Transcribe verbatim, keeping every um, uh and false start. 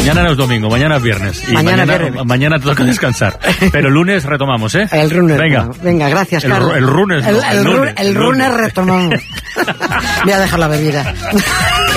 mañana no es domingo, mañana es viernes. Y mañana, mañana, viernes. mañana te toca descansar. Pero el lunes retomamos, ¿eh? El lunes. Venga. No. Venga, gracias, el, Carlos. El lunes. El, no, el, el lunes, el lunes retomamos. Voy a dejar la bebida.